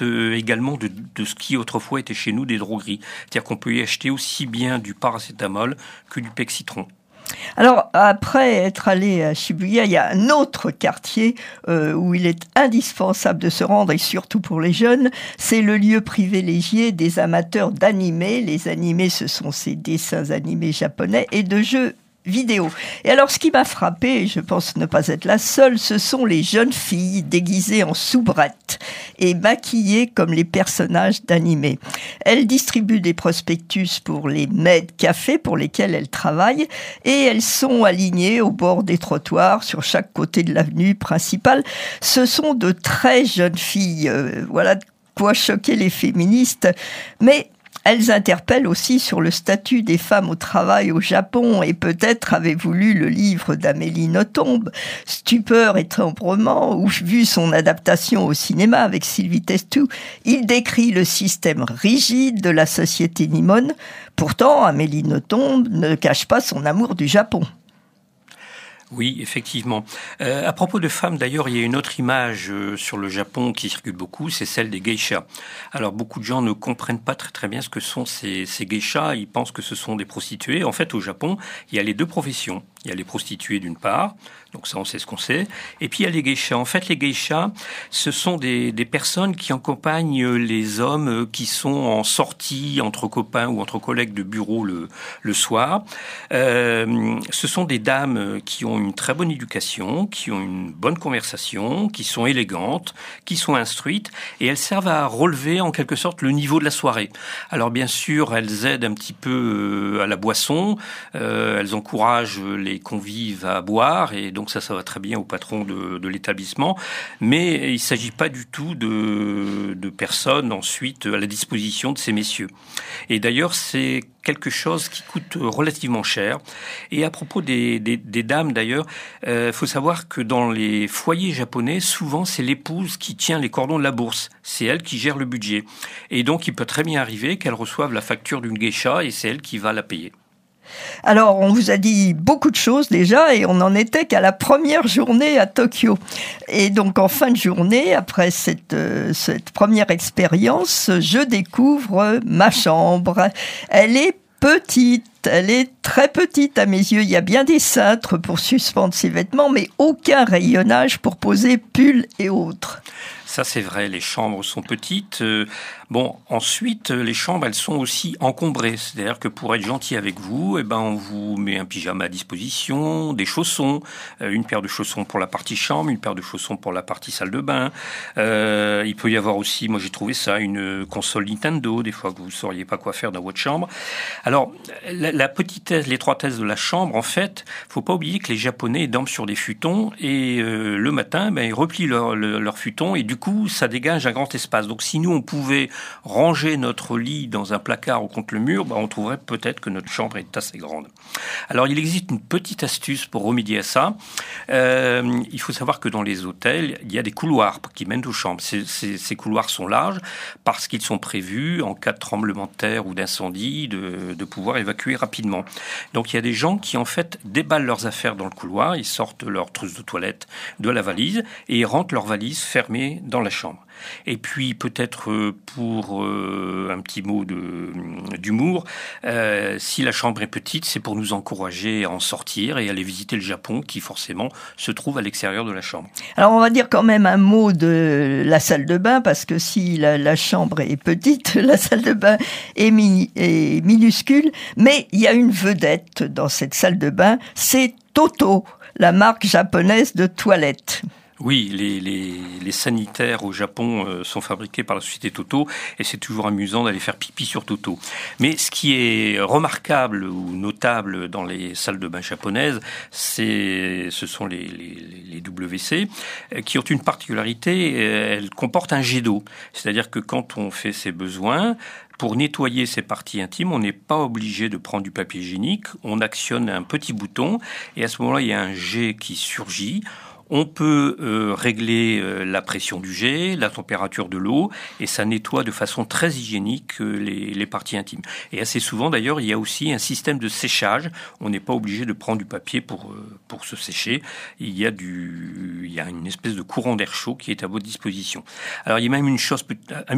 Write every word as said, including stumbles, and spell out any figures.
euh, également de, de ce qui autrefois était chez nous des drogueries. C'est-à-dire qu'on peut y acheter aussi bien du paracétamol que du Pexitron. Alors, après être allé à Shibuya, il y a un autre quartier euh, où il est indispensable de se rendre, et surtout pour les jeunes. C'est le lieu privilégié des amateurs d'animés. Les animés, ce sont ces dessins animés japonais et de jeux vidéo. Et alors, ce qui m'a frappé, et je pense ne pas être la seule, ce sont les jeunes filles déguisées en soubrettes et maquillées comme les personnages d'animés. Elles distribuent des prospectus pour les mets de café pour lesquels elles travaillent et elles sont alignées au bord des trottoirs sur chaque côté de l'avenue principale. Ce sont de très jeunes filles. Euh, voilà de quoi choquer les féministes. Mais elles interpellent aussi sur le statut des femmes au travail au Japon, et peut-être avez-vous lu le livre d'Amélie Nothomb, Stupeur et Temperament, ou vu son adaptation au cinéma avec Sylvie Testud. Il décrit le système rigide de la société nippone. Pourtant, Amélie Nothomb ne cache pas son amour du Japon. Oui, effectivement. Euh, à propos de femmes, d'ailleurs, il y a une autre image euh, sur le Japon qui circule beaucoup, c'est celle des geishas. Alors, beaucoup de gens ne comprennent pas très très bien ce que sont ces, ces geishas. Ils pensent que ce sont des prostituées. En fait, au Japon, il y a les deux professions. Il y a les prostituées d'une part, donc ça on sait ce qu'on sait. Et puis il y a les geishas. En fait, les geishas, ce sont des, des personnes qui accompagnent les hommes qui sont en sortie entre copains ou entre collègues de bureau le, le soir. Euh, ce sont des dames qui ont une très bonne éducation, qui ont une bonne conversation, qui sont élégantes, qui sont instruites, et elles servent à relever en quelque sorte le niveau de la soirée. Alors bien sûr, elles aident un petit peu à la boisson, euh, elles encouragent les les convives à boire, et donc ça, ça va très bien au patron de, de l'établissement, mais il ne s'agit pas du tout de, de personnes ensuite à la disposition de ces messieurs. Et d'ailleurs, c'est quelque chose qui coûte relativement cher. Et à propos des, des, des dames, d'ailleurs, il euh, faut savoir que dans les foyers japonais, souvent, c'est l'épouse qui tient les cordons de la bourse. C'est elle qui gère le budget. Et donc, il peut très bien arriver qu'elle reçoive la facture d'une geisha et c'est elle qui va la payer. Alors, on vous a dit beaucoup de choses déjà, et on n'en était qu'à la première journée à Tokyo. Et donc, en fin de journée, après cette, euh, cette première expérience, je découvre ma chambre. Elle est petite, elle est très petite à mes yeux. Il y a bien des cintres pour suspendre ses vêtements, mais aucun rayonnage pour poser pull et autres. Ça, c'est vrai, les chambres sont petites. Euh, bon, ensuite, les chambres, elles sont aussi encombrées. C'est-à-dire que pour être gentil avec vous, eh ben, on vous met un pyjama à disposition, des chaussons, euh, une paire de chaussons pour la partie chambre, une paire de chaussons pour la partie salle de bain. Euh, il peut y avoir aussi, moi j'ai trouvé ça, une console Nintendo, des fois que vous ne sauriez pas quoi faire dans votre chambre. Alors, la, la petitesse, l'étroitesse de la chambre, en fait, faut pas oublier que les Japonais dorment sur des futons, et euh, le matin, ben, ils replient leur, leur, leur futon, et du coup, ça dégage un grand espace. Donc, si nous, on pouvait ranger notre lit dans un placard ou contre le mur, bah, on trouverait peut-être que notre chambre est assez grande. Alors, il existe une petite astuce pour remédier à ça. Euh, il faut savoir que dans les hôtels, il y a des couloirs qui mènent aux chambres. Ces, ces, ces couloirs sont larges parce qu'ils sont prévus, en cas de tremblement de terre ou d'incendie, de, de pouvoir évacuer rapidement. Donc, il y a des gens qui, en fait, déballent leurs affaires dans le couloir, ils sortent leur trousse de toilette de la valise et ils rentrent leur valise fermée dans la chambre. Et puis peut-être pour euh, un petit mot de, d'humour, euh, si la chambre est petite, c'est pour nous encourager à en sortir et aller visiter le Japon qui forcément se trouve à l'extérieur de la chambre. Alors on va dire quand même un mot de la salle de bain, parce que si la, la chambre est petite, la salle de bain est, mini, est minuscule, mais il y a une vedette dans cette salle de bain, c'est Toto, la marque japonaise de toilettes. Oui, les, les, les sanitaires au Japon euh, sont fabriqués par la société Toto, et c'est toujours amusant d'aller faire pipi sur Toto. Mais ce qui est remarquable ou notable dans les salles de bain japonaises, c'est, ce sont les, les, les W C, euh, qui ont une particularité, euh, elles comportent un jet d'eau. C'est-à-dire que quand on fait ses besoins, pour nettoyer ses parties intimes, on n'est pas obligé de prendre du papier hygiénique, on actionne un petit bouton, et à ce moment-là, il y a un jet qui surgit. On peut euh, régler euh, la pression du jet, la température de l'eau, et ça nettoie de façon très hygiénique euh, les, les parties intimes. Et assez souvent, d'ailleurs, il y a aussi un système de séchage. On n'est pas obligé de prendre du papier pour, euh, pour se sécher. Il y a du, il y a une espèce de courant d'air chaud qui est à votre disposition. Alors, il y a même une chose